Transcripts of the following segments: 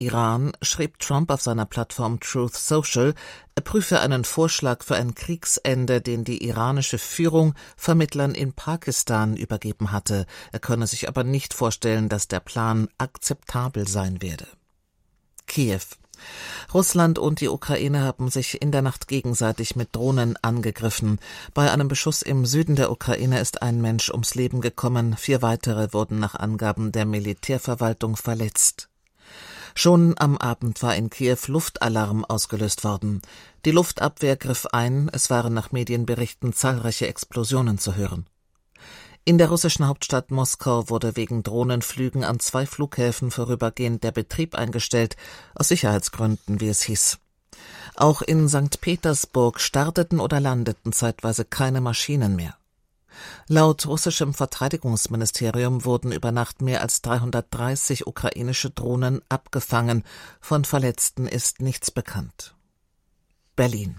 Iran schrieb Trump auf seiner Plattform Truth Social, er prüfe einen Vorschlag für ein Kriegsende, den die iranische Führung Vermittlern in Pakistan übergeben hatte. Er könne sich aber nicht vorstellen, dass der Plan akzeptabel sein werde. Kiew. Russland und die Ukraine haben sich in der Nacht gegenseitig mit Drohnen angegriffen. Bei einem Beschuss im Süden der Ukraine ist ein Mensch ums Leben gekommen, 4 weitere wurden nach Angaben der Militärverwaltung verletzt. Schon am Abend war in Kiew Luftalarm ausgelöst worden. Die Luftabwehr griff ein, es waren nach Medienberichten zahlreiche Explosionen zu hören. In der russischen Hauptstadt Moskau wurde wegen Drohnenflügen an 2 Flughäfen vorübergehend der Betrieb eingestellt, aus Sicherheitsgründen, wie es hieß. Auch in St. Petersburg starteten oder landeten zeitweise keine Maschinen mehr. Laut russischem Verteidigungsministerium wurden über Nacht mehr als 330 ukrainische Drohnen abgefangen. Von Verletzten ist nichts bekannt. Berlin.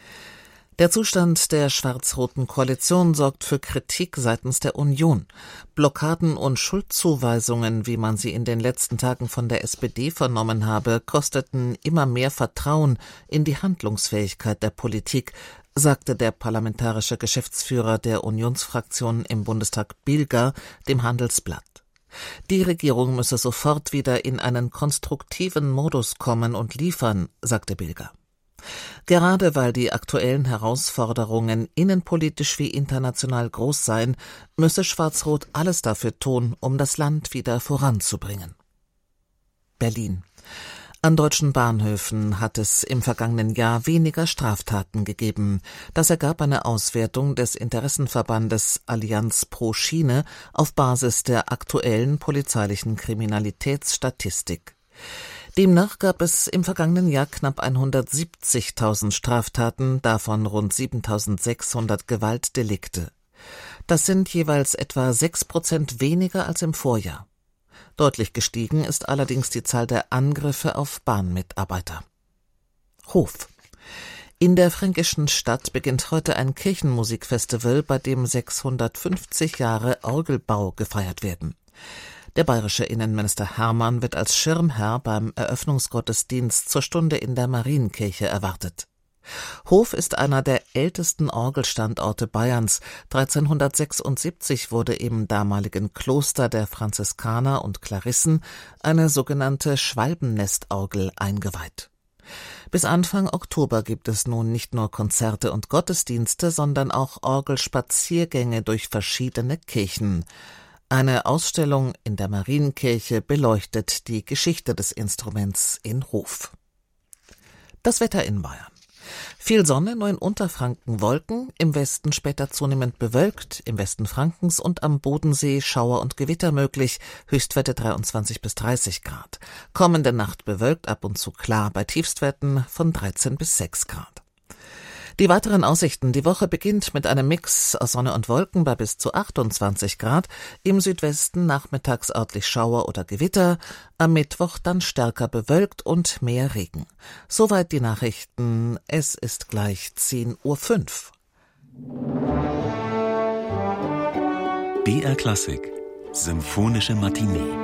Der Zustand der schwarz-roten Koalition sorgt für Kritik seitens der Union. Blockaden und Schuldzuweisungen, wie man sie in den letzten Tagen von der SPD vernommen habe, kosteten immer mehr Vertrauen in die Handlungsfähigkeit der Politik, sagte der parlamentarische Geschäftsführer der Unionsfraktion im Bundestag Bilger dem Handelsblatt. Die Regierung müsse sofort wieder in einen konstruktiven Modus kommen und liefern, sagte Bilger. Gerade weil die aktuellen Herausforderungen innenpolitisch wie international groß seien, müsse Schwarz-Rot alles dafür tun, um das Land wieder voranzubringen. Berlin. An deutschen Bahnhöfen hat es im vergangenen Jahr weniger Straftaten gegeben. Das ergab eine Auswertung des Interessenverbandes Allianz pro Schiene auf Basis der aktuellen polizeilichen Kriminalitätsstatistik. Demnach gab es im vergangenen Jahr knapp 170.000 Straftaten, davon rund 7.600 Gewaltdelikte. Das sind jeweils etwa 6% weniger als im Vorjahr. Deutlich gestiegen ist allerdings die Zahl der Angriffe auf Bahnmitarbeiter. Hof. In der fränkischen Stadt beginnt heute ein Kirchenmusikfestival, bei dem 650 Jahre Orgelbau gefeiert werden. Der bayerische Innenminister Hermann wird als Schirmherr beim Eröffnungsgottesdienst zur Stunde in der Marienkirche erwartet. Hof ist einer der ältesten Orgelstandorte Bayerns. 1376 wurde im damaligen Kloster der Franziskaner und Klarissen eine sogenannte Schwalbennestorgel eingeweiht. Bis Anfang Oktober gibt es nun nicht nur Konzerte und Gottesdienste, sondern auch Orgelspaziergänge durch verschiedene Kirchen. Eine Ausstellung in der Marienkirche beleuchtet die Geschichte des Instruments in Hof. Das Wetter in Bayern. Viel Sonne, nur in Unterfranken Wolken, im Westen später zunehmend bewölkt, im Westen Frankens und am Bodensee Schauer und Gewitter möglich, Höchstwerte 23 bis 30 Grad. Kommende Nacht bewölkt, ab und zu klar, bei Tiefstwerten von 13 bis 6 Grad. Die weiteren Aussichten: Die Woche beginnt mit einem Mix aus Sonne und Wolken bei bis zu 28 Grad, im Südwesten nachmittags örtlich Schauer oder Gewitter, am Mittwoch dann stärker bewölkt und mehr Regen. Soweit die Nachrichten, es ist gleich 10:05 Uhr. BR Klassik, Symphonische Matinee.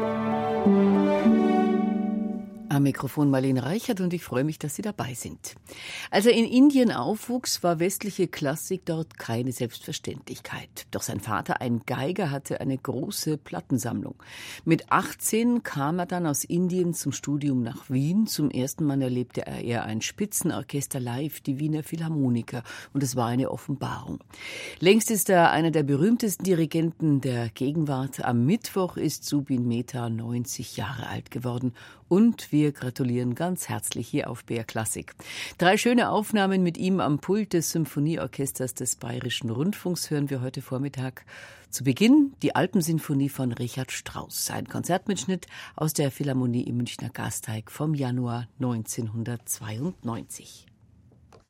Am Mikrofon Marlene Reichert und ich freue mich, dass Sie dabei sind. Als er in Indien aufwuchs, war westliche Klassik dort keine Selbstverständlichkeit. Doch sein Vater, ein Geiger, hatte eine große Plattensammlung. Mit 18 kam er dann aus Indien zum Studium nach Wien. Zum ersten Mal erlebte er ein Spitzenorchester live, die Wiener Philharmoniker, und es war eine Offenbarung. Längst ist er einer der berühmtesten Dirigenten der Gegenwart. Am Mittwoch ist Zubin Mehta 90 Jahre alt geworden. Und wir gratulieren ganz herzlich hier auf BR Klassik. 3 schöne Aufnahmen mit ihm am Pult des Symphonieorchesters des Bayerischen Rundfunks hören wir heute Vormittag. Zu Beginn die Alpensinfonie von Richard Strauss, ein Konzertmitschnitt aus der Philharmonie im Münchner Gasteig vom Januar 1992.